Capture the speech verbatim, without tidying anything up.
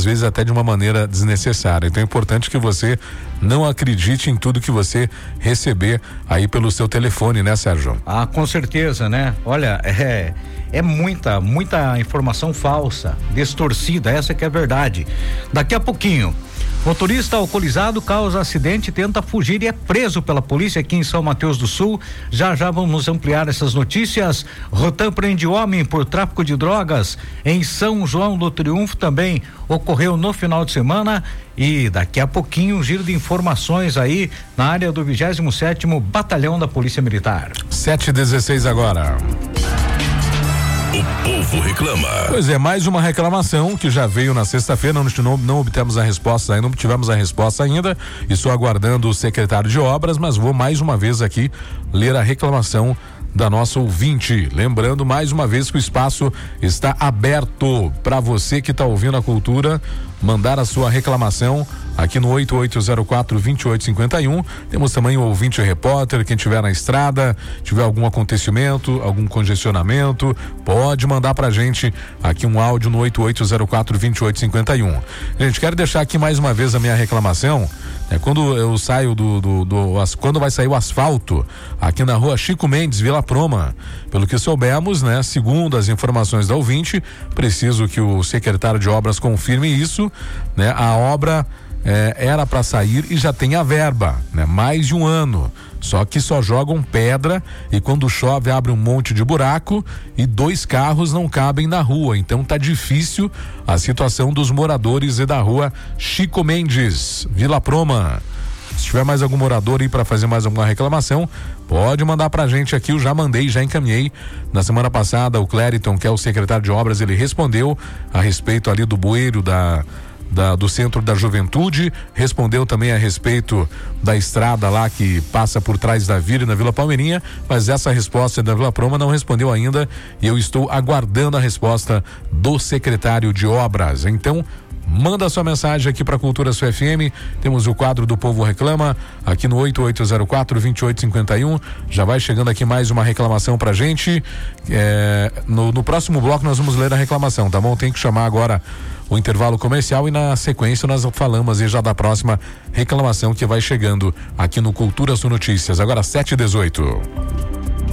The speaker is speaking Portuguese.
às vezes até de uma maneira desnecessária. Então é importante que você não acredite em tudo que você receber aí pelo seu telefone, né, Sérgio? Ah, com certeza, né? Olha, é, é muita, muita informação falsa, distorcida, essa que é a verdade. Daqui a pouquinho, motorista alcoolizado causa acidente, tenta fugir e é preso pela polícia aqui em São Mateus do Sul. Já já vamos ampliar essas notícias. Rotan prende homem por tráfico de drogas em São João do Triunfo, também ocorreu no final de semana. E daqui a pouquinho um giro de informações aí na área do vigésimo sétimo Batalhão da Polícia Militar. sete e dezesseis agora. O povo reclama. Pois é, mais uma reclamação que já veio na sexta-feira, não, não, não obtemos a resposta ainda, não tivemos a resposta ainda, estou aguardando o secretário de obras, mas vou mais uma vez aqui ler a reclamação da nossa ouvinte. Lembrando mais uma vez que o espaço está aberto para você que está ouvindo a Cultura mandar a sua reclamação aqui no oito oito zero quatro, dois oito cinco um. Temos também o ouvinte repórter, quem tiver na estrada, tiver algum acontecimento, algum congestionamento, pode mandar pra gente aqui um áudio no oito oito zero quatro, dois oito cinco um. Gente, quero deixar aqui mais uma vez a minha reclamação. É quando eu saio do, do, do as, quando vai sair o asfalto aqui na rua Chico Mendes, Vila Proma. Pelo que soubemos, né? Segundo as informações da ouvinte, preciso que o secretário de obras confirme isso, né? A obra é, era para sair e já tem a verba, né? Mais de um ano. Só que só jogam pedra e quando chove abre um monte de buraco e dois carros não cabem na rua. Então tá difícil a situação dos moradores e da rua Chico Mendes, Vila Proma. Se tiver mais algum morador aí para fazer mais alguma reclamação, pode mandar pra gente aqui. Eu já mandei, já encaminhei. Na semana passada, o Clériton, que é o secretário de obras, ele respondeu a respeito ali do bueiro da Da, do Centro da Juventude, respondeu também a respeito da estrada lá que passa por trás da vila e na Vila Palmeirinha, mas essa resposta da Vila Proma não respondeu ainda e eu estou aguardando a resposta do secretário de obras. Então, manda sua mensagem aqui para Cultura Sul F M. Temos o quadro do Povo Reclama aqui no oito oito zero quatro, dois oito cinco um. Já vai chegando aqui mais uma reclamação pra gente. É, no, no próximo bloco nós vamos ler a reclamação, tá bom? Tem que chamar agora o intervalo comercial e na sequência nós falamos e já da próxima reclamação que vai chegando aqui no Cultura Sul Notícias. Agora sete e dezoito.